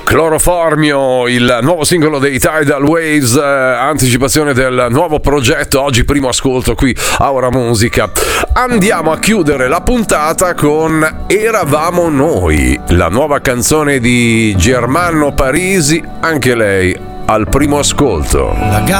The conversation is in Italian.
Cloroformio, il nuovo singolo dei Tidal Waves, anticipazione del nuovo progetto, oggi primo ascolto qui a Ora Musica. Andiamo a chiudere la puntata con Eravamo Noi, la nuova canzone di Germano Parisi, anche lei al primo ascolto.